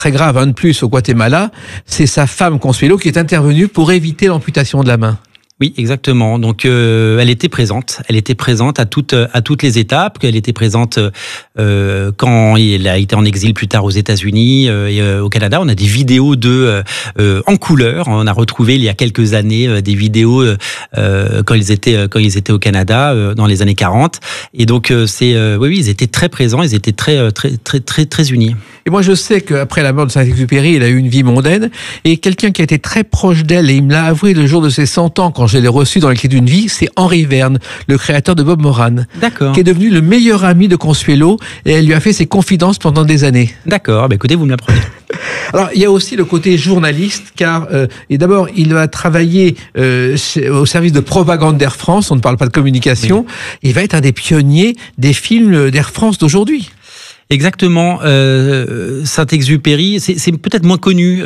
très grave, un de plus au Guatemala, c'est sa femme Consuelo qui est intervenue pour éviter l'amputation de la main. Oui, exactement. Donc, elle était présente. Elle était présente à toutes les étapes. Elle était présente quand il a été en exil plus tard aux États-Unis et au Canada. On a des vidéos en couleur. On a retrouvé il y a quelques années des vidéos quand ils étaient au Canada dans les années 40. Et donc, oui, ils étaient très présents. Ils étaient très unis. Et moi, je sais qu'après la mort de Saint-Exupéry, il a eu une vie mondaine. Et quelqu'un qui a été très proche d'elle, et il me l'a avoué le jour de ses 100 ans, quand je l'ai reçu dans les Clés d'une vie, c'est Henri Verne, le créateur de Bob Moran. D'accord. Qui est devenu le meilleur ami de Consuelo, et elle lui a fait ses confidences pendant des années. D'accord. Bah, écoutez, vous me l'apprenez. Alors, il y a aussi le côté journaliste, car et d'abord, il va travailler au service de propagande d'Air France, on ne parle pas de communication, oui. Il va être un des pionniers des films d'Air France d'aujourd'hui. Exactement. Saint-Exupéry, c'est peut-être moins connu,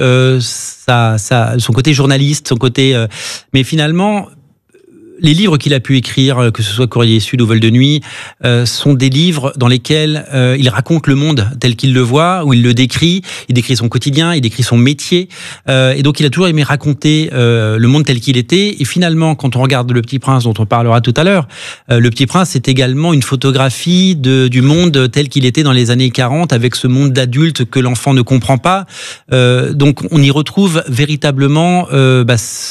son côté journaliste, son côté... mais finalement... Les livres qu'il a pu écrire, que ce soit Courrier Sud ou Vol de nuit, sont des livres dans lesquels il raconte le monde tel qu'il le voit, où il le décrit. Il décrit son quotidien, il décrit son métier. Et donc, il a toujours aimé raconter le monde tel qu'il était. Et finalement, quand on regarde Le Petit Prince, dont on parlera tout à l'heure, Le Petit Prince, c'est également une photographie du monde tel qu'il était dans les années 40, avec ce monde d'adulte que l'enfant ne comprend pas. Donc, on y retrouve véritablement vous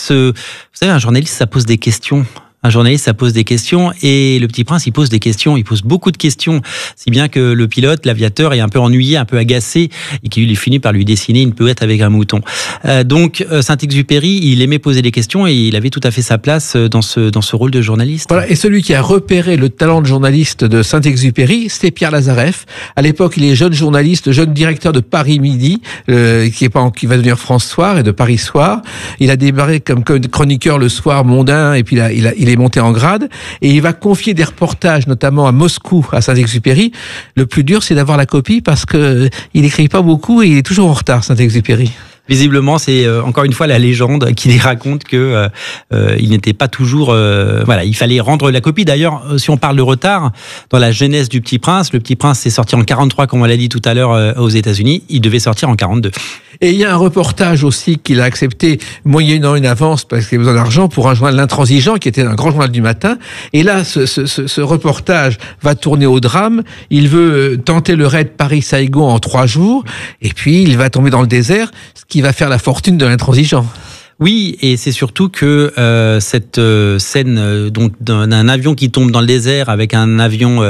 savez, un journaliste, ça pose des questions. Un journaliste, ça pose des questions, et Le Petit Prince, il pose des questions, il pose beaucoup de questions, si bien que le pilote, l'aviateur, est un peu ennuyé, un peu agacé, et qu'il finit par lui dessiner une pouette avec un mouton. Donc, Saint-Exupéry, il aimait poser des questions, et il avait tout à fait sa place dans ce rôle de journaliste. Voilà, et celui qui a repéré le talent de journaliste de Saint-Exupéry, c'était Pierre Lazareff. À l'époque, il est jeune journaliste, jeune directeur de Paris Midi, qui va devenir France Soir et de Paris Soir. Il a démarré comme chroniqueur le soir mondain, et puis il est monté en grade, et il va confier des reportages, notamment à Moscou, à Saint-Exupéry. Le plus dur, c'est d'avoir la copie, parce que il n'écrit pas beaucoup et il est toujours en retard, Saint-Exupéry. Visiblement, c'est encore une fois la légende qui raconte que il n'était pas toujours... il fallait rendre la copie. D'ailleurs, si on parle de retard, dans la genèse du Petit Prince, le Petit Prince s'est sorti en 43, comme on l'a dit tout à l'heure, aux États-Unis. Il devait sortir en 42. Et il y a un reportage aussi qu'il a accepté, moyennant une avance, parce qu'il a besoin d'argent, pour un journal L'Intransigeant, qui était un grand journal du matin. Et là, ce reportage va tourner au drame. Il veut tenter le raid Paris-Saigon en 3 jours. Et puis, il va tomber dans le désert, ce qui va faire la fortune de L'Intransigeant. Oui, et c'est surtout que cette scène d'un avion qui tombe dans le désert avec un avion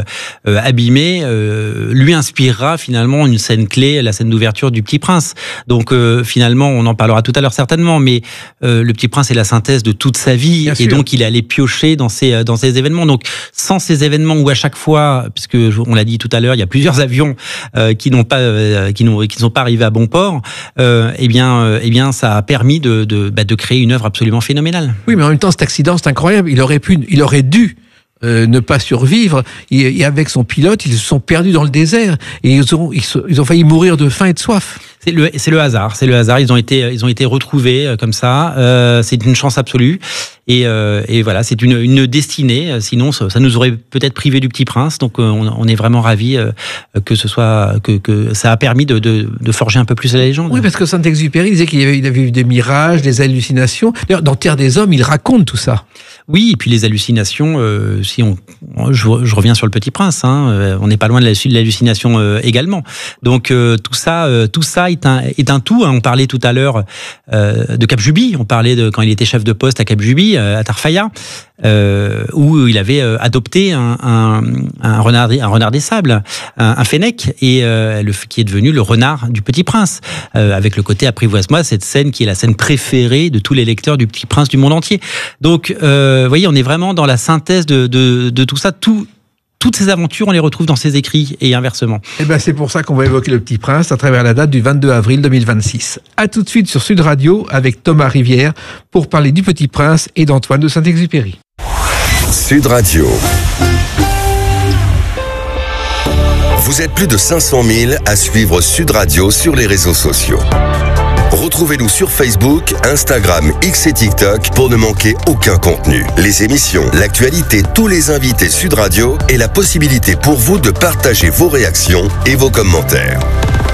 abîmé lui inspirera finalement une scène clé, la scène d'ouverture du Petit Prince. Donc finalement, on en parlera tout à l'heure certainement, mais le Petit Prince est la synthèse de toute sa vie. Bien et sûr. Donc il est allé piocher dans ces événements. Donc sans ces événements où à chaque fois, puisque on l'a dit tout à l'heure, il y a plusieurs avions qui ne sont pas arrivés à bon port, eh bien ça a permis de créer une œuvre absolument phénoménale. Oui, mais en même temps, cet accident, c'est incroyable. Il aurait dû ne pas survivre. Et avec son pilote, ils se sont perdus dans le désert. Et ils ont failli mourir de faim et de soif. C'est le hasard. C'est le hasard. Ils ont été retrouvés comme ça. C'est une chance absolue. Et voilà, c'est une destinée. Sinon, ça nous aurait peut-être privé du Petit Prince. Donc, on est vraiment ravis que ce soit que ça a permis de forger un peu plus la légende. Oui, parce que Saint-Exupéry disait qu'il avait eu des mirages, des hallucinations. D'ailleurs, dans Terre des Hommes, il raconte tout ça. Oui, et puis les hallucinations. Je reviens sur le Petit Prince. On n'est pas loin de l'hallucination également. Donc tout ça est un tout. On parlait tout à l'heure de Cap Juby. On parlait de quand il était chef de poste à Cap Juby, à Tarfaya, où il avait adopté un renard des sables, un fennec, et qui est devenu le renard du Petit Prince, avec le côté apprivoise-moi, cette scène qui est la scène préférée de tous les lecteurs du Petit Prince du monde entier. Donc, vous voyez, on est vraiment dans la synthèse de tout ça. Toutes ces aventures, on les retrouve dans ses écrits et inversement. Et ben c'est pour ça qu'on va évoquer Le Petit Prince à travers la date du 22 avril 2026. À tout de suite sur Sud Radio avec Thomas Rivière pour parler du Petit Prince et d'Antoine de Saint-Exupéry. Sud Radio. Vous êtes plus de 500 000 à suivre Sud Radio sur les réseaux sociaux. Retrouvez-nous sur Facebook, Instagram, X et TikTok pour ne manquer aucun contenu. Les émissions, l'actualité, tous les invités Sud Radio et la possibilité pour vous de partager vos réactions et vos commentaires.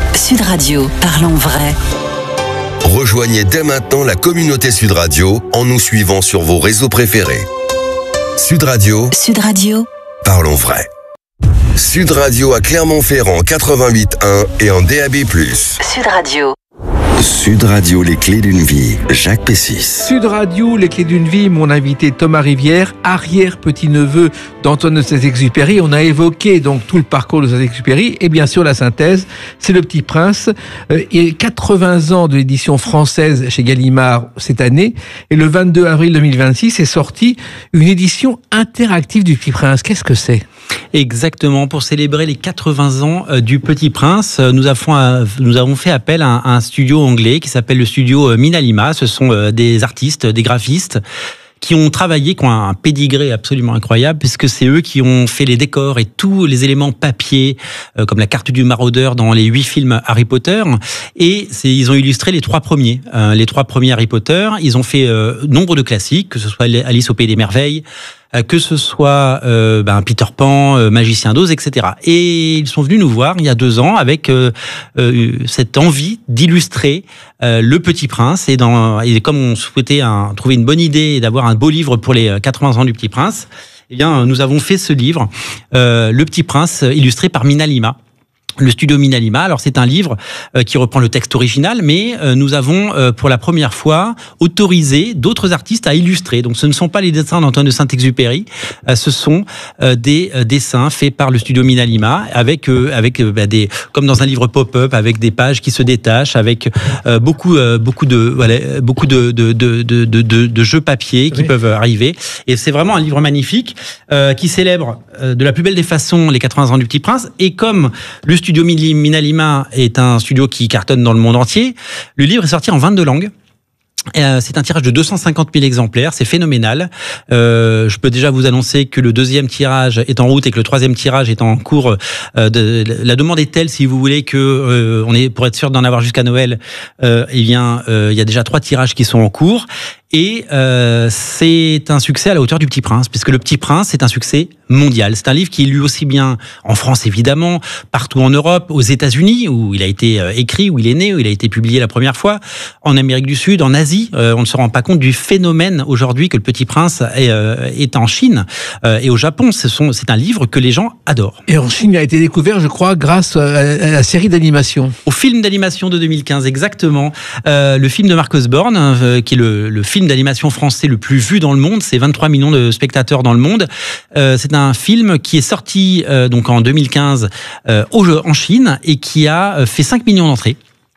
Sud Radio, parlons vrai. Rejoignez dès maintenant la communauté Sud Radio en nous suivant sur vos réseaux préférés. Sud Radio, parlons vrai. Sud Radio à Clermont-Ferrand 88.1 et en DAB+. Sud Radio. Sud Radio, les clés d'une vie, Jacques Pessis. Sud Radio, les clés d'une vie, mon invité Thomas Rivière, arrière-petit-neveu d'Antoine de Saint-Exupéry. On a évoqué donc tout le parcours de Saint-Exupéry et bien sûr la synthèse, c'est Le Petit Prince. Et 80 ans de l'édition française chez Gallimard cette année. Et le 22 avril 2026 est sortie une édition interactive du Petit Prince. Qu'est-ce que c'est ? Exactement, pour célébrer les 80 ans du Petit Prince, nous avons fait appel à un studio anglais qui s'appelle le studio Minalima. Ce sont des artistes, des graphistes qui ont travaillé, qui ont un pédigré absolument incroyable, puisque c'est eux qui ont fait les décors et tous les éléments papier, comme la carte du maraudeur dans les 8 films Harry Potter. Et ils ont illustré les 3 premiers Harry Potter. Ils ont fait nombre de classiques, que ce soit Alice au Pays des Merveilles, que ce soit Peter Pan, Magicien d'Oz, etc. Et ils sont venus nous voir il y a 2 ans avec cette envie d'illustrer Le Petit Prince. Et comme on souhaitait trouver une bonne idée et d'avoir un beau livre pour les 80 ans du Petit Prince, eh bien, nous avons fait ce livre, Le Petit Prince, illustré par Minalima. Le studio Minalima. Alors c'est un livre qui reprend le texte original, mais nous avons pour la première fois autorisé d'autres artistes à illustrer. Donc ce ne sont pas les dessins d'Antoine de Saint-Exupéry, ce sont des dessins faits par le studio Minalima avec des, comme dans un livre pop-up, avec des pages qui se détachent, avec beaucoup de jeux papier qui peuvent arriver. Et c'est vraiment un livre magnifique qui célèbre de la plus belle des façons les 80 ans du Petit Prince. Et comme le studio Minalima est un studio qui cartonne dans le monde entier, le livre est sorti en 22 langues. C'est un tirage de 250 000 exemplaires, c'est phénoménal. Je peux déjà vous annoncer que le 2e tirage est en route et que le 3e tirage est en cours. La demande est telle, si vous voulez, que pour être sûr d'en avoir jusqu'à Noël, il y a déjà 3 tirages qui sont en cours. Et c'est un succès à la hauteur du Petit Prince, puisque Le Petit Prince, c'est un succès mondial. C'est un livre qui est lu aussi bien en France, évidemment, partout en Europe, aux États-Unis, où il a été écrit, où il est né, où il a été publié la première fois, en Amérique du Sud, en Asie. On ne se rend pas compte du phénomène aujourd'hui que Le Petit Prince est en Chine et au Japon. C'est un livre que les gens adorent. Et en Chine, il a été découvert, je crois, grâce à la série d'animation. Au film d'animation de 2015, exactement. Le film de Marcus Born, qui est le film d'animation français le plus vu dans le monde, c'est 23 millions de spectateurs dans le monde. C'est un film qui est sorti donc en 2015 en Chine et qui a fait 5 millions d'entrées.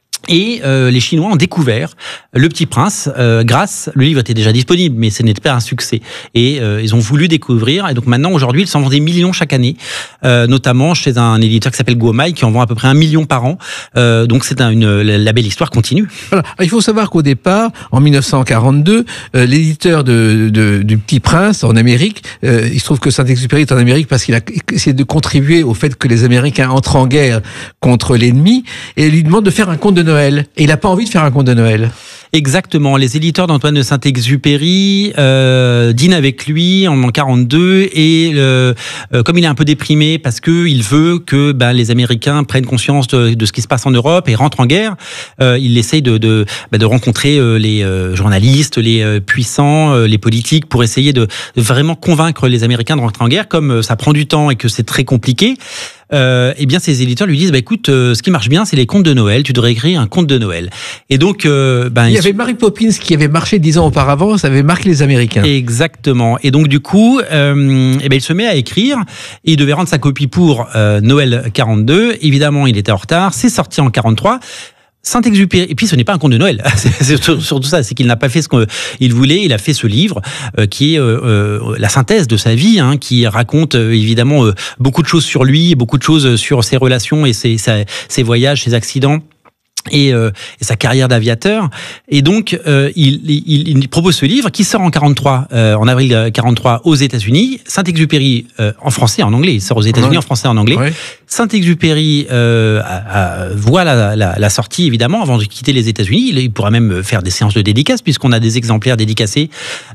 Et les Chinois ont découvert Le Petit Prince le livre était déjà disponible, mais ce n'était pas un succès. Et ils ont voulu découvrir. Et donc maintenant, aujourd'hui, ils s'en vendent des millions chaque année, notamment chez un éditeur qui s'appelle Guomai, qui en vend à peu près 1 million par an. Donc c'est la belle histoire continue. Voilà. Alors, il faut savoir qu'au départ, en 1942, l'éditeur du Petit Prince en Amérique, il se trouve que Saint-Exupéry est en Amérique parce qu'il a essayé de contribuer au fait que les Américains entrent en guerre contre l'ennemi, et lui demande de faire un conte de Noël. Et il n'a pas envie de faire un conte de Noël. Exactement. Les éditeurs d'Antoine de Saint-Exupéry dînent avec lui en 1942 et comme il est un peu déprimé parce que il veut que les Américains prennent conscience de ce qui se passe en Europe et rentrent en guerre, il essaye de rencontrer les journalistes, les puissants, les politiques pour essayer de vraiment convaincre les Américains de rentrer en guerre. Comme ça prend du temps et que c'est très compliqué, eh bien ces éditeurs lui disent écoute, ce qui marche bien, c'est les contes de Noël. Tu devrais écrire un conte de Noël. Et donc il y avait Mary Poppins qui avait marché 10 ans auparavant, ça avait marqué les Américains. Exactement. Et donc du coup, il se met à écrire. Et il devait rendre sa copie pour Noël 42. Évidemment, il était en retard. C'est sorti en 43. Saint-Exupéry, et puis ce n'est pas un conte de Noël, c'est surtout ça, c'est qu'il n'a pas fait ce qu'il voulait. Il a fait ce livre qui est la synthèse de sa vie, qui raconte évidemment beaucoup de choses sur lui, beaucoup de choses sur ses relations et ses voyages, ses accidents. Et sa carrière d'aviateur. Et donc il propose ce livre qui sort en 43, en avril 43 aux États-Unis. Saint-Exupéry en français et en anglais. Il sort aux États-Unis en français et en anglais. Ouais. Saint-Exupéry voit la sortie, évidemment, avant de quitter les États-Unis. Il pourra même faire des séances de dédicaces, puisqu'on a des exemplaires dédicacés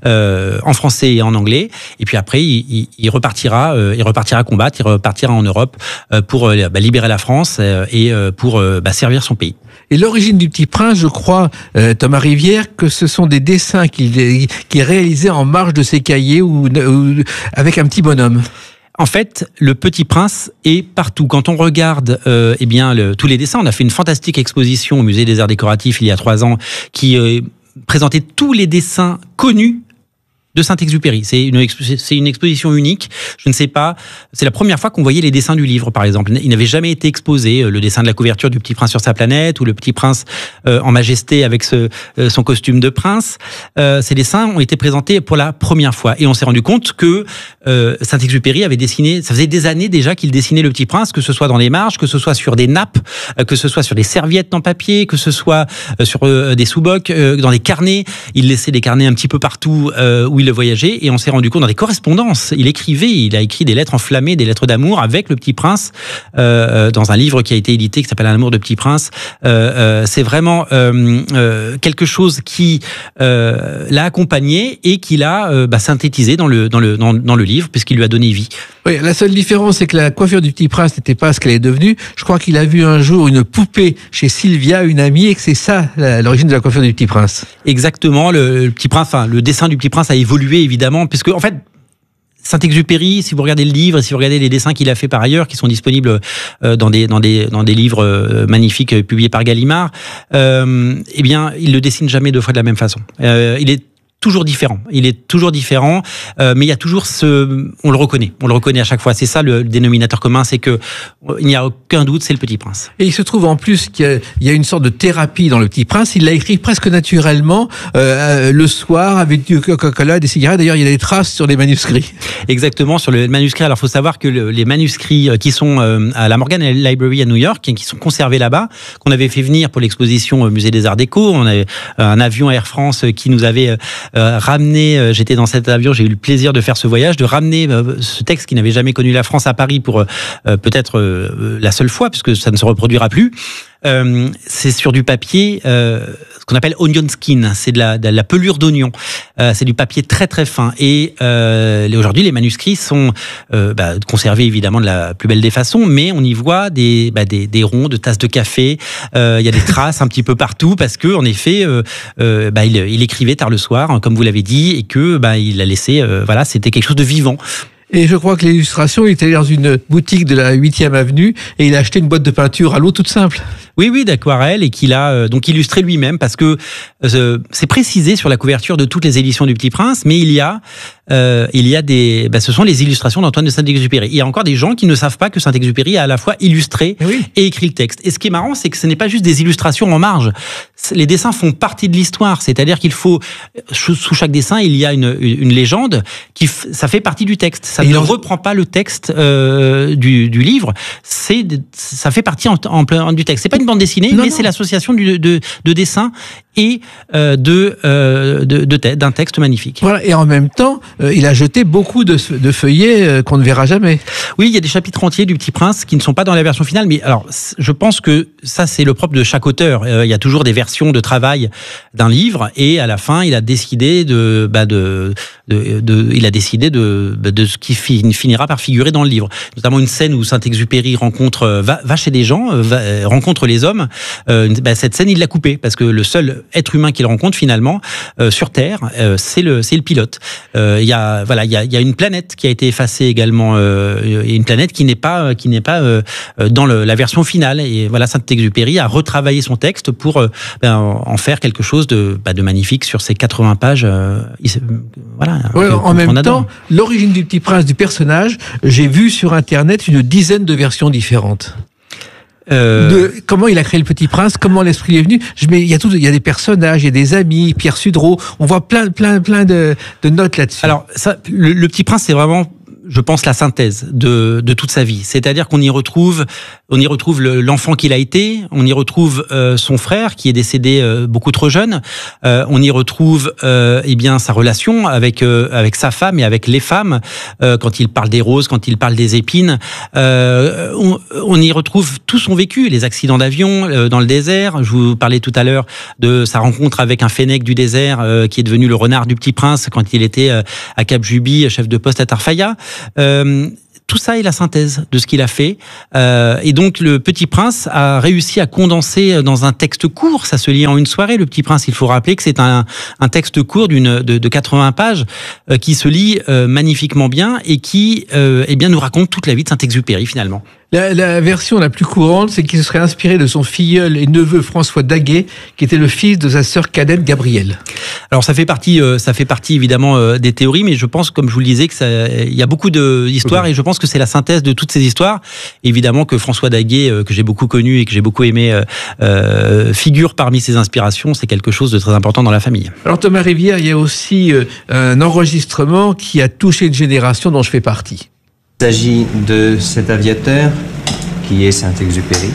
en français et en anglais. Et puis après, il repartira combattre, il repartira en Europe pour libérer la France et pour servir son pays. Et l'origine du Petit Prince, je crois, Thomas Rivière, que ce sont des dessins qu'il réalisait en marge de ses cahiers ou avec un petit bonhomme. En fait, le Petit Prince est partout. Quand on regarde tous les dessins, on a fait une fantastique exposition au Musée des Arts Décoratifs il y a 3 ans qui présentait tous les dessins connus de Saint-Exupéry. C'est une exposition unique. Je ne sais pas, c'est la première fois qu'on voyait les dessins du livre, par exemple. Il n'avait jamais été exposé. Le dessin de la couverture du Petit Prince sur sa planète, ou le Petit Prince en majesté avec son costume de prince. Ces dessins ont été présentés pour la première fois. Et on s'est rendu compte que Saint-Exupéry avait dessiné, ça faisait des années déjà qu'il dessinait le Petit Prince, que ce soit dans les marges, que ce soit sur des nappes, que ce soit sur des serviettes en papier, que ce soit sur des sous-bocs, dans des carnets. Il laissait des carnets un petit peu partout où il voyager, et on s'est rendu compte dans des correspondances, il a écrit des lettres enflammées, des lettres d'amour avec le Petit Prince dans un livre qui a été édité qui s'appelle Un amour de Petit Prince. C'est vraiment quelque chose qui l'a accompagné et qui l'a synthétisé dans le livre, puisqu'il lui a donné vie. Oui, la seule différence, c'est que la coiffure du Petit Prince n'était pas ce qu'elle est devenue. Je crois qu'il a vu un jour une poupée chez Sylvia, une amie, et que c'est ça l'origine de la coiffure du Petit Prince. Exactement, le Petit Prince, le dessin du Petit Prince a évolué évidemment, puisque en fait Saint-Exupéry, si vous regardez le livre, si vous regardez les dessins qu'il a fait par ailleurs, qui sont disponibles dans des livres magnifiques publiés par Gallimard, il le dessine jamais 2 fois de la même façon. Il est toujours différent. Mais il y a toujours on le reconnaît à chaque fois. C'est ça le dénominateur commun, c'est que il n'y a aucun doute, c'est le Petit Prince. Et il se trouve en plus qu'il y a une sorte de thérapie dans le Petit Prince. Il l'a écrit presque naturellement le soir avec du Coca-Cola, des cigarettes. D'ailleurs, il y a des traces sur les manuscrits. Exactement, sur le manuscrit. Alors, il faut savoir que les manuscrits qui sont à la Morgan Library à New York, qui sont conservés là-bas, qu'on avait fait venir pour l'exposition au Musée des Arts Déco. On avait un avion Air France qui nous avait ramené, j'étais dans cet avion, j'ai eu le plaisir de faire ce voyage, de ramener ce texte qui n'avait jamais connu la France à Paris pour peut-être la seule fois, puisque ça ne se reproduira plus. C'est sur du papier, ce qu'on appelle onion skin, c'est de la pelure d'oignon. C'est du papier très très fin. Et aujourd'hui, les manuscrits sont conservés évidemment de la plus belle des façons, mais on y voit des ronds de tasses de café. Il y a des traces un petit peu partout parce que en effet, il écrivait tard le soir, hein, comme vous l'avez dit, et que il a laissé, c'était quelque chose de vivant. Et je crois que l'illustration, il était dans une boutique de la 8e avenue et il a acheté une boîte de peinture à l'eau toute simple. Oui, d'aquarelle, et qu'il a donc illustré lui-même, parce que c'est précisé sur la couverture de toutes les éditions du Petit Prince, mais il y a ce sont les illustrations d'Antoine de Saint-Exupéry. Il y a encore des gens qui ne savent pas que Saint-Exupéry a à la fois illustré et écrit le texte. Et ce qui est marrant, c'est que ce n'est pas juste des illustrations en marge. Les dessins font partie de l'histoire, c'est-à-dire qu'il faut, sous chaque dessin, il y a une légende ça fait partie du texte. Ça ne reprend pas le texte du livre, ça fait partie en plein du texte. C'est pas une bande dessinée, mais c'est l'association de dessins et d'un texte magnifique. Voilà, et en même temps, il a jeté beaucoup de feuillets qu'on ne verra jamais. Oui, il y a des chapitres entiers du Petit Prince qui ne sont pas dans la version finale, mais alors je pense que ça c'est le propre de chaque auteur. Il y a toujours des versions de travail d'un livre, et à la fin, il a décidé de ce qui finira par figurer dans le livre. Notamment une scène où Saint-Exupéry va chez des gens, rencontre les hommes. Cette scène, il l'a coupée parce que le seul être humain qu'il rencontre finalement sur Terre, c'est le pilote. Il y a une planète qui a été effacée également, et une planète qui n'est pas dans la version finale. Et voilà, Saint-Exupéry a retravaillé son texte pour en faire quelque chose de magnifique sur ces 80 pages. En même temps, l'origine du Petit Prince, du personnage, j'ai vu sur Internet une dizaine de versions différentes. De comment il a créé le Petit Prince, comment l'esprit est venu. Il y a des personnages, il y a des amis, Pierre Sudreau. On voit plein de notes là-dessus. Alors ça, le Petit Prince, c'est vraiment je pense, la synthèse de toute sa vie. C'est-à-dire qu'on y retrouve l'enfant qu'il a été, on y retrouve son frère qui est décédé beaucoup trop jeune, on y retrouve sa relation avec sa femme et avec les femmes, quand il parle des roses, quand il parle des épines. On y retrouve tout son vécu, les accidents d'avion dans le désert. Je vous parlais tout à l'heure de sa rencontre avec un fennec du désert qui est devenu le renard du Petit Prince quand il était à Cap Juby, chef de poste à Tarfaya. Tout ça est la synthèse de ce qu'il a fait. Et donc, le Petit Prince a réussi à condenser dans un texte court. Ça se lit en une soirée. Le Petit Prince, il faut rappeler que c'est un texte court de 80 pages qui se lit magnifiquement bien et qui nous raconte toute la vie de Saint-Exupéry, finalement. La version la plus courante, c'est qu'il se serait inspiré de son filleul et neveu François Daguet, qui était le fils de sa sœur cadette Gabrielle. Alors ça fait partie évidemment des théories, mais je pense, comme je vous le disais, il y a beaucoup d'histoires et je pense que c'est la synthèse de toutes ces histoires. Évidemment que François Daguet, que j'ai beaucoup connu et que j'ai beaucoup aimé, figure parmi ses inspirations. C'est quelque chose de très important dans la famille. Alors Thomas Rivière, il y a aussi un enregistrement qui a touché une génération dont je fais partie. Il s'agit de cet aviateur qui est Saint-Exupéry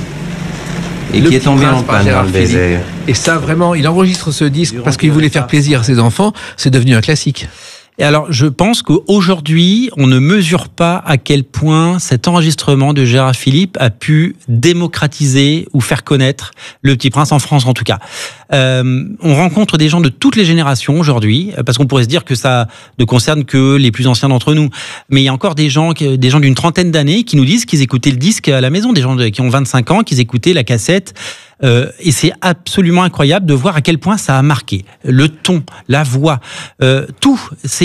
et qui est tombé en panne dans le désert. Et ça, vraiment, il enregistre ce disque parce qu'il voulait faire plaisir à ses enfants. C'est devenu un classique. Et alors, je pense qu'aujourd'hui, on ne mesure pas à quel point cet enregistrement de Gérard Philipe a pu démocratiser ou faire connaître le Petit Prince en France, en tout cas. On rencontre des gens de toutes les générations aujourd'hui, parce qu'on pourrait se dire que ça ne concerne que les plus anciens d'entre nous. Mais il y a encore des gens d'une trentaine d'années qui nous disent qu'ils écoutaient le disque à la maison, des gens qui ont 25 ans, qu'ils écoutaient la cassette. Et c'est absolument incroyable de voir à quel point ça a marqué. Le ton, la voix, tout.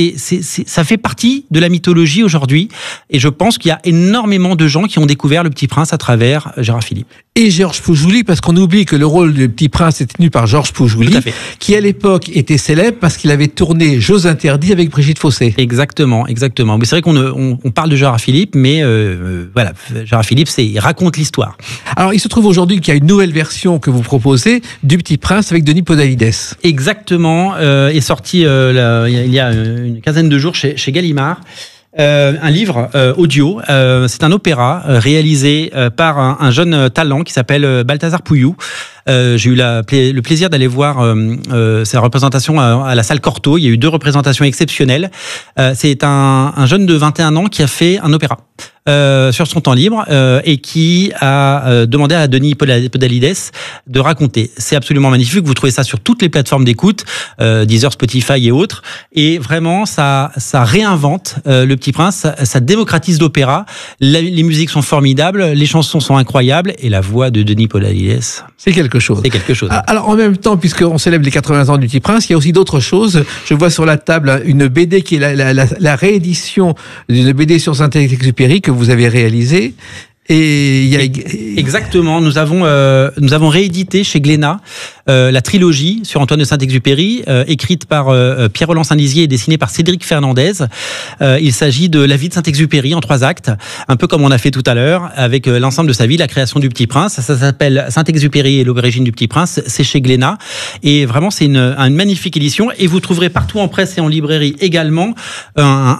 Ça fait partie de la mythologie aujourd'hui. Et je pense qu'il y a énormément de gens qui ont découvert le Petit Prince à travers Gérard Philipe. Et Georges Poujouli, parce qu'on oublie que le rôle du Petit Prince est tenu par Georges Poujouli, qui à l'époque était célèbre parce qu'il avait tourné Jeux interdits avec Brigitte Fossé. Exactement. Mais c'est vrai qu'on parle de Gérard Philipe, mais voilà, Gérard Philipe, il raconte l'histoire. Alors, il se trouve aujourd'hui qu'il y a une nouvelle version que vous proposez du Petit Prince avec Denis Podalides. Exactement, est sorti il y a une quinzaine de jours chez Gallimard. Un livre audio, c'est un opéra réalisé par un jeune talent qui s'appelle Balthazar Pouillou. J'ai eu le plaisir d'aller voir sa représentation à la salle Cortot. Il y a eu 2 représentations exceptionnelles. C'est un jeune de 21 ans qui a fait un opéra sur son temps libre et qui a demandé à Denis Podalides de raconter. C'est absolument magnifique. Vous trouvez ça sur toutes les plateformes d'écoute, Deezer, Spotify et autres. Et vraiment, ça réinvente le Petit Prince. Ça démocratise l'opéra. Les musiques sont formidables, les chansons sont incroyables et la voix de Denis Podalides. C'est quelque chose. C'est quelque chose. Alors en même temps, puisqu'on célèbre les 80 ans du Petit Prince, il y a aussi d'autres choses. Je vois sur la table une BD qui est la réédition d'une BD sur Saint-Exupéry que vous avez réalisée. Et il y a... Exactement, nous avons réédité chez Glénat la trilogie sur Antoine de Saint-Exupéry, écrite par Pierre-Roland Saint-Lizier et dessinée par Cédric Fernandez. Il s'agit de la vie de Saint-Exupéry en 3 actes, un peu comme on a fait tout à l'heure, avec l'ensemble de sa vie, la création du Petit Prince. Ça s'appelle Saint-Exupéry et l'origine du Petit Prince, c'est chez Glénat. Et vraiment, c'est une magnifique édition. Et vous trouverez partout en presse et en librairie également un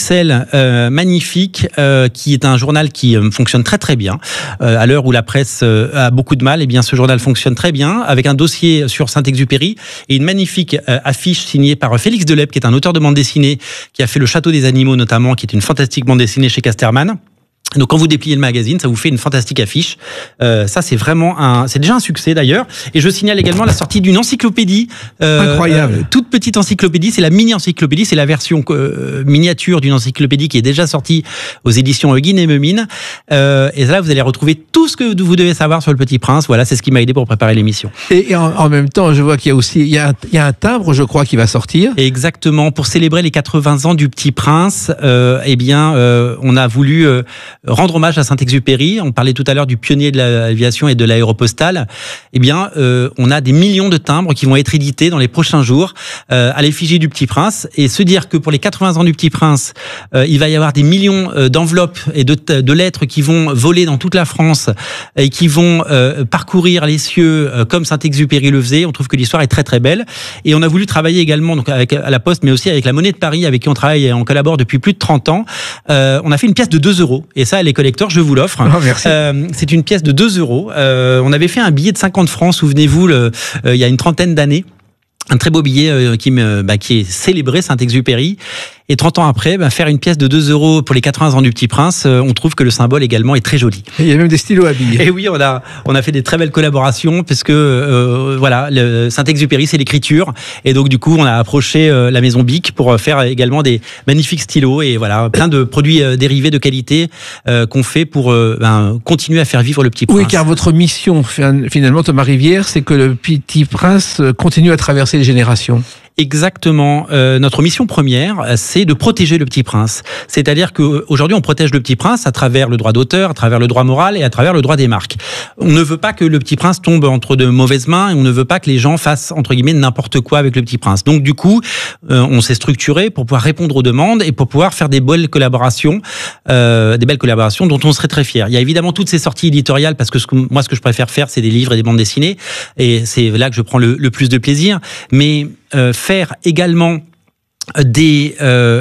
1XL magnifique, qui est un journal qui fonctionne très très bien. À l'heure où la presse a beaucoup de mal, eh bien ce journal fonctionne très bien, avec un dossier sur Saint-Exupéry et une magnifique affiche signée par Félix Delep, qui est un auteur de bande dessinée, qui a fait Le Château des Animaux notamment, qui est une fantastique bande dessinée chez Casterman. Donc quand vous dépliez le magazine, ça vous fait une fantastique affiche. Ça c'est vraiment c'est déjà un succès d'ailleurs. Et je signale également la sortie d'une encyclopédie. Incroyable. Toute petite encyclopédie, c'est la mini-encyclopédie, c'est la version miniature d'une encyclopédie qui est déjà sortie aux éditions Guin et Memine. Et là vous allez retrouver tout ce que vous devez savoir sur le Petit Prince. Voilà, c'est ce qui m'a aidé pour préparer l'émission. Et en même temps, je vois qu'il y a aussi il y a un timbre, je crois, qui va sortir. Exactement, pour célébrer les 80 ans du Petit Prince, on a voulu rendre hommage à Saint-Exupéry. On parlait tout à l'heure du pionnier de l'aviation et de l'aéropostale. Eh bien, on a des millions de timbres qui vont être édités dans les prochains jours à l'effigie du Petit Prince, et se dire que pour les 80 ans du Petit Prince, il va y avoir des millions d'enveloppes et de lettres qui vont voler dans toute la France et qui vont parcourir les cieux comme Saint-Exupéry le faisait. On trouve que l'histoire est très très belle, et on a voulu travailler également donc avec à la Poste, mais aussi avec la Monnaie de Paris, avec qui on travaille et on collabore depuis plus de 30 ans. On a fait une pièce de 2 €, et ça, les collecteurs, je vous l'offre. Oh, merci. C'est une pièce de 2 €. On avait fait un billet de 50 francs, souvenez-vous, il y a une trentaine d'années. Un très beau billet qui est célébré Saint-Exupéry. Et 30 ans après, faire une pièce de 2 € pour les 80 ans du Petit Prince, on trouve que le symbole également est très joli. Et il y a même des stylos à billes. Et oui, on a fait des très belles collaborations, parce que le Saint-Exupéry, c'est l'écriture, et donc du coup on a approché la maison Bic pour faire également des magnifiques stylos, et voilà, plein de produits dérivés de qualité qu'on fait pour continuer à faire vivre le Petit Prince. Oui, car votre mission finalement, Thomas Rivière, c'est que le Petit Prince continue à traverser les générations. Exactement. Notre mission première, c'est de protéger le Petit Prince. C'est-à-dire qu'aujourd'hui, on protège le Petit Prince à travers le droit d'auteur, à travers le droit moral et à travers le droit des marques. On ne veut pas que le Petit Prince tombe entre de mauvaises mains, et on ne veut pas que les gens fassent, entre guillemets, n'importe quoi avec le Petit Prince. Donc du coup, on s'est structuré pour pouvoir répondre aux demandes et pour pouvoir faire des belles collaborations dont on serait très fiers. Il y a évidemment toutes ces sorties éditoriales, parce que ce que je préfère faire, c'est des livres et des bandes dessinées, et c'est là que je prends le plus de plaisir. Mais faire également des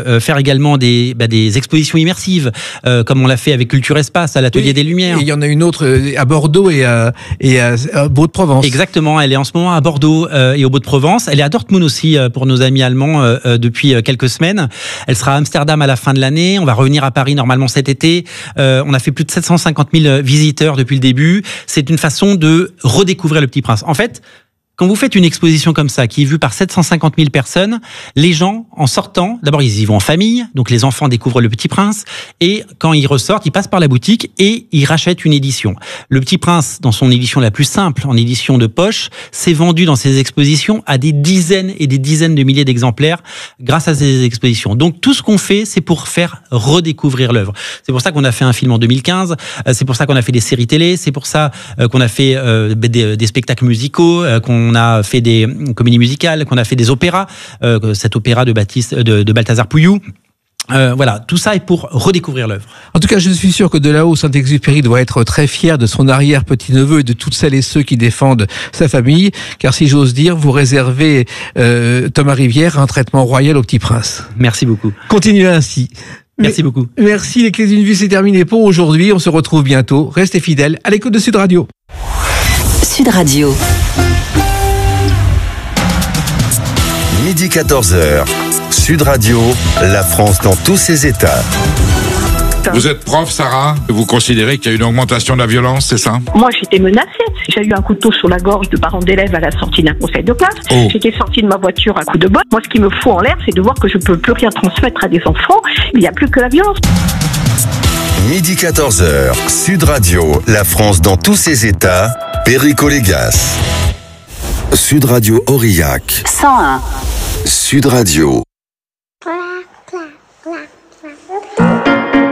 expositions immersives, comme on l'a fait avec Culture Espace à l'Atelier des Lumières. Et il y en a une autre à Bordeaux et à Beau-de-Provence. Exactement, elle est en ce moment à Bordeaux et au Beau-de-Provence. Elle est à Dortmund aussi pour nos amis allemands depuis quelques semaines. Elle sera à Amsterdam à la fin de l'année. On va revenir à Paris normalement cet été. On a fait plus de 750 000 visiteurs depuis le début. C'est une façon de redécouvrir le Petit Prince. En fait, quand vous faites une exposition comme ça, qui est vue par 750 000 personnes, les gens, en sortant, d'abord ils y vont en famille, donc les enfants découvrent le Petit Prince, et quand ils ressortent, ils passent par la boutique et ils rachètent une édition. Le Petit Prince, dans son édition la plus simple, en édition de poche, s'est vendu dans ces expositions à des dizaines et des dizaines de milliers d'exemplaires grâce à ces expositions. Donc tout ce qu'on fait, c'est pour faire redécouvrir l'œuvre. C'est pour ça qu'on a fait un film en 2015, c'est pour ça qu'on a fait des séries télé, c'est pour ça qu'on a fait des spectacles musicaux, qu'on a fait des comédies musicales, qu'on a fait des opéras, cet opéra de Balthazar Pouillou. Voilà, tout ça est pour redécouvrir l'œuvre. En tout cas, je suis sûr que de là-haut, Saint-Exupéry doit être très fier de son arrière-petit-neveu et de toutes celles et ceux qui défendent sa famille, car si j'ose dire, vous réservez Thomas Rivière un traitement royal au Petit Prince. Merci beaucoup. Continuez ainsi. Merci beaucoup. Merci, les clés d'une vie, c'est terminé pour aujourd'hui. On se retrouve bientôt. Restez fidèles à l'écoute de Sud Radio. Sud Radio. Midi 14h. Sud Radio, la France dans tous ses états. Vous êtes prof, Sarah. Vous considérez qu'il y a une augmentation de la violence, c'est ça? Moi, j'étais menacée. J'ai eu un couteau sur la gorge de parents d'élèves à la sortie d'un conseil de classe. Oh. J'étais sortie de ma voiture à coups de botte. Moi, ce qui me fout en l'air, c'est de voir que je peux plus rien transmettre à des enfants. Il n'y a plus que la violence. Midi 14h. Sud Radio, la France dans tous ses états. Perico-Légas. Sud Radio Aurillac. 101. Sud Radio.